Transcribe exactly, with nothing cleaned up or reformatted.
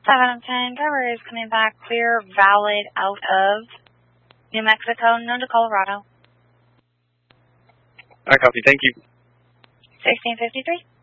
seven of ten, driver is coming back clear, valid out of New Mexico, known to Colorado. I copy, thank you. sixteen fifty-three.